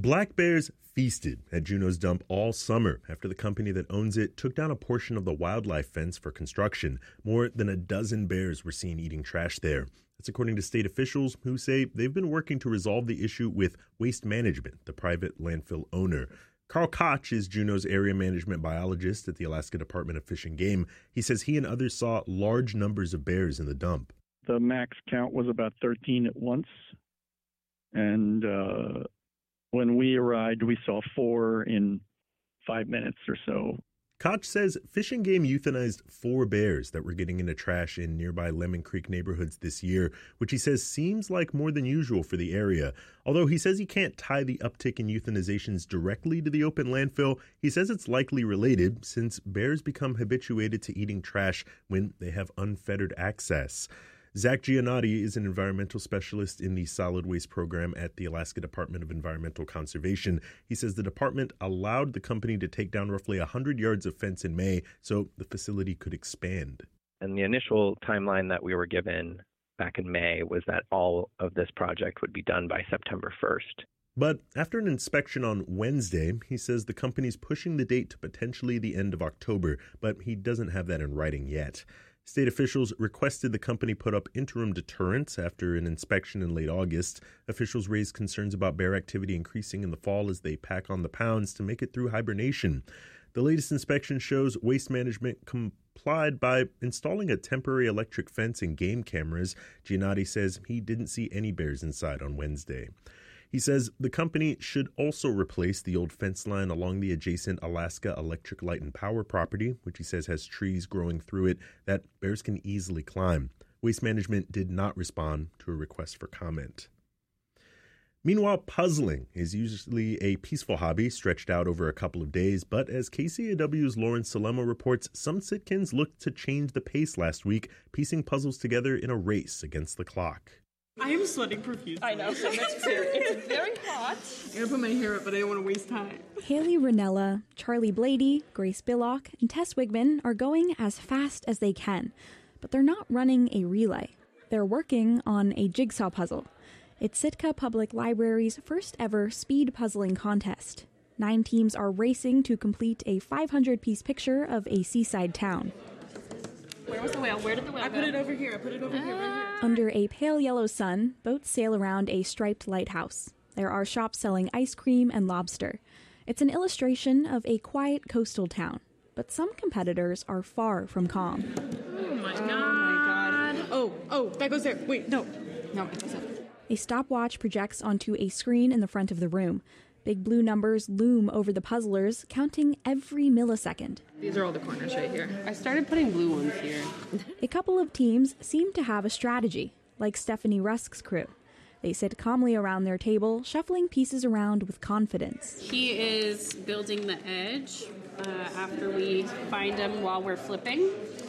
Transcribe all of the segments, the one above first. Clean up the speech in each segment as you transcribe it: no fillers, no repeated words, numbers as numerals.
Black bears feasted at Juneau's dump all summer after the company that owns it took down a portion of the wildlife fence for construction. More than a dozen bears were seen eating trash there. That's according to state officials who say they've been working to resolve the issue with Waste Management, the private landfill owner. Carl Koch is Juneau's area management biologist at the Alaska Department of Fish and Game. He says he and others saw large numbers of bears in the dump. The max count was about 13 at once, and when we arrived, we saw 4 in 5 minutes or so. Koch says Fish and Game euthanized 4 bears that were getting into trash in nearby Lemon Creek neighborhoods this year, which he says seems like more than usual for the area. Although he says he can't tie the uptick in euthanizations directly to the open landfill, he says it's likely related since bears become habituated to eating trash when they have unfettered access. Zach Giannotti is an environmental specialist in the solid waste program at the Alaska Department of Environmental Conservation. He says the department allowed the company to take down roughly 100 yards of fence in May so the facility could expand. And the initial timeline that we were given back in May was that all of this project would be done by September 1st. But after an inspection on Wednesday, he says the company's pushing the date to potentially the end of October, but he doesn't have that in writing yet. State officials requested the company put up interim deterrents after an inspection in late August. Officials raised concerns about bear activity increasing in the fall as they pack on the pounds to make it through hibernation. The latest inspection shows Waste Management complied by installing a temporary electric fence and game cameras. Giannotti says he didn't see any bears inside on Wednesday. He says the company should also replace the old fence line along the adjacent Alaska Electric Light and Power property, which he says has trees growing through it that bears can easily climb. Waste Management did not respond to a request for comment. Meanwhile, puzzling is usually a peaceful hobby stretched out over a couple of days, but as KCAW's Lauren Salemo reports, some Sitkins looked to change the pace last week, piecing puzzles together in a race against the clock. I am sweating profusely. I know, so much too. It's very hot. I'm going to put my hair up, but I don't want to waste time. Haley Ranella, Charlie Blady, Grace Billock, and Tess Wigman are going as fast as they can, but they're not running a relay. They're working on a jigsaw puzzle. It's Sitka Public Library's first ever speed puzzling contest. 9 teams are racing to complete a 500-piece picture of a seaside town. Where was the whale? Where did the whale go? I put it over here. Right here. Under a pale yellow sun, boats sail around a striped lighthouse. There are shops selling ice cream and lobster. It's an illustration of a quiet coastal town, but some competitors are far from calm. Oh my god. Oh, that goes there. Wait, no, it goes up. A stopwatch projects onto a screen in the front of the room. Big blue numbers loom over the puzzlers, counting every millisecond. These are all the corners right here. I started putting blue ones here. A couple of teams seem to have a strategy, like Stephanie Rusk's crew. They sit calmly around their table, shuffling pieces around with confidence. He is building the edge after we find him while we're flipping,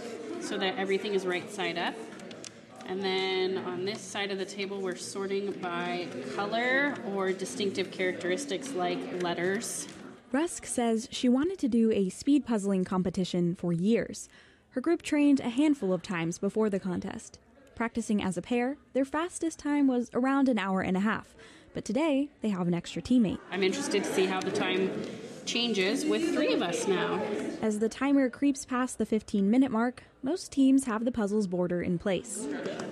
so that everything is right side up. And then on this side of the table, we're sorting by color or distinctive characteristics like letters. Rusk says she wanted to do a speed puzzling competition for years. Her group trained a handful of times before the contest. Practicing as a pair, their fastest time was around an hour and a half. But today, they have an extra teammate. I'm interested to see how the time changes with 3 of us now. As the timer creeps past the 15-minute mark, most teams have the puzzle's border in place.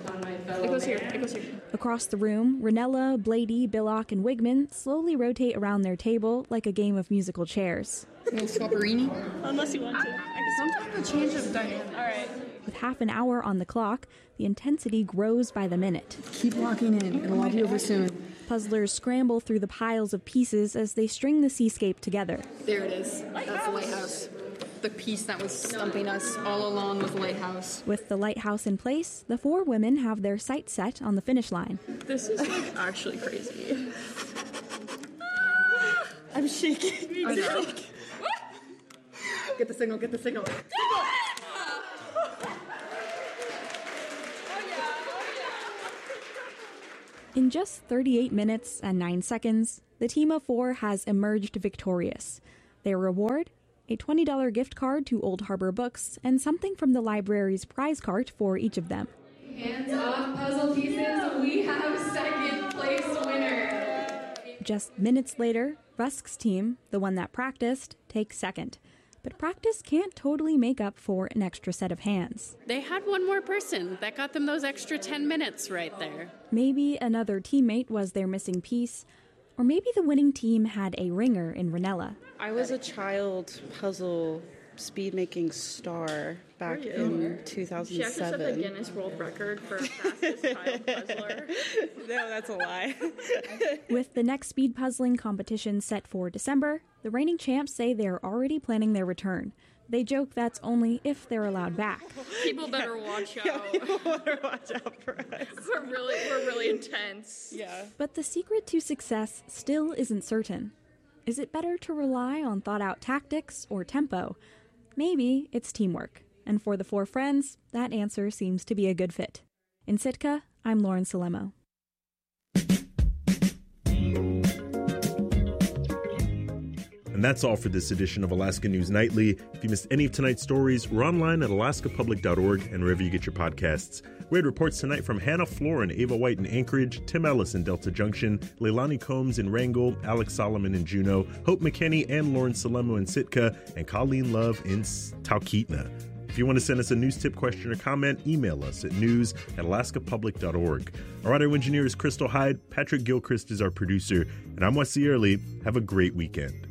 It goes here. Across the room, Ranella, Blady, Billock, and Wigman slowly rotate around their table like a game of musical chairs. No swapperini? Unless you want to. Sometimes a change of dynamic. All right. With half an hour on the clock, the intensity grows by the minute. Keep locking in. It'll all be over soon. Puzzlers scramble through the piles of pieces as they string the seascape together. There it is. That's the lighthouse. The piece that was stumping us all along was the lighthouse. With the lighthouse in place, the 4 women have their sights set on the finish line. This is actually crazy. I'm shaking. I know. Get the signal. In just 38 minutes and 9 seconds, the team of 4 has emerged victorious. Their reward? A $20 gift card to Old Harbor Books and something from the library's prize cart for each of them. Hands off puzzle pieces, we have second place winner. Just minutes later, Rusk's team, the one that practiced, takes second. But practice can't totally make up for an extra set of hands. They had one more person that got them those extra 10 minutes right there. Maybe another teammate was their missing piece, or maybe the winning team had a ringer in Ranella. I was a child puzzle speed-making star back in 2007. She actually set the Guinness World Record for fastest child puzzler. No, that's a lie. With the next speed puzzling competition set for December, the reigning champs say they're already planning their return. They joke that's only if they're allowed back. People better watch out. Yeah, people better watch out for us. We're really intense. Yeah. But the secret to success still isn't certain. Is it better to rely on thought-out tactics or tempo? Maybe it's teamwork. And for the four friends, that answer seems to be a good fit. In Sitka, I'm Lauren Salemo. And that's all for this edition of Alaska News Nightly. If you missed any of tonight's stories, we're online at alaskapublic.org and wherever you get your podcasts. We had reports tonight from Hannah Floor and Ava White in Anchorage, Tim Ellis in Delta Junction, Leilani Combs in Wrangell, Alex Solomon in Juneau, Hope McKinney and Lauren Salemo in Sitka, and Colleen Love in Talkeetna. If you want to send us a news tip, question, or comment, email us at news@alaskapublic.org. Our audio engineer is Crystal Hyde. Patrick Gilchrist is our producer. And I'm Wesley Early. Have a great weekend.